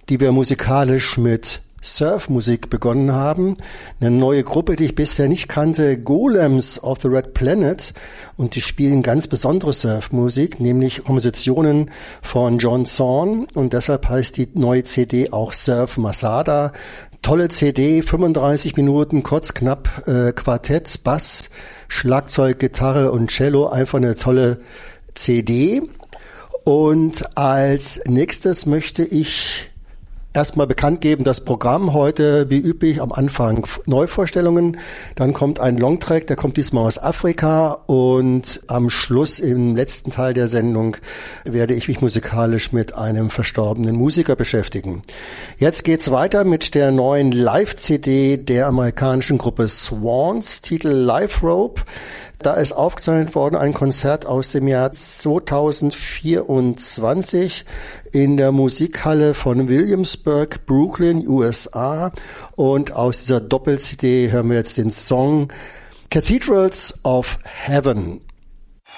die wir musikalisch mit Surfmusik begonnen haben. Eine neue Gruppe, die ich bisher nicht kannte, Golems of the Red Planet. Und die spielen ganz besondere Surfmusik, nämlich Kompositionen von John Zorn. Und deshalb heißt die neue CD auch Surf Masada. Tolle CD, 35 Minuten, kurz, knapp, Quartett, Bass, Schlagzeug, Gitarre und Cello. Einfach eine tolle CD. Und als nächstes möchte ich erstmal bekannt geben, das Programm heute, wie üblich, am Anfang Neuvorstellungen, dann kommt ein Longtrack, der kommt diesmal aus Afrika und am Schluss, im letzten Teil der Sendung, werde ich mich musikalisch mit einem verstorbenen Musiker beschäftigen. Jetzt geht's weiter mit der neuen Live-CD der amerikanischen Gruppe Swans, Titel Live Rope. Da ist aufgezeichnet worden ein Konzert aus dem Jahr 2024 in der Musikhalle von Williamsburg, Brooklyn, USA. Und aus dieser Doppel-CD hören wir jetzt den Song Cathedrals of Heaven.